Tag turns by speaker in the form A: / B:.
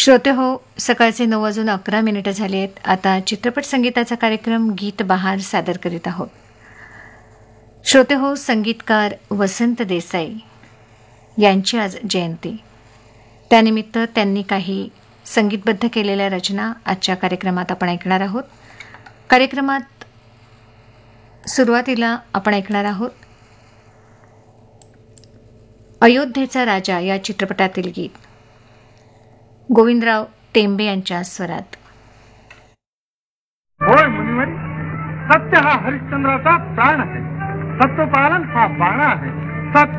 A: श्रोते हो, सकाळचे 9:11 झाले आहेत. आता चित्रपट संगीताचा कार्यक्रम गीत बहार सादर करीत आहोत. श्रोते हो, संगीतकार वसंत देसाई यांची आज जयंती. त्यानिमित्त त्यांनी काही संगीतबद्ध केलेल्या रचना आजच्या कार्यक्रमात आपण ऐकणार आहोत. कार्यक्रमात सुरुवातीला आपण ऐकणार आहोत अयोध्येचा राजा या चित्रपटातील गीत गोविंदराव टेंबे यांच्या स्वरात.
B: होय मुनिवरी, सत्य हा हरिश्चंद्राचा प्राण आहे. सत्वपालन हा बाणा आहे. सत्य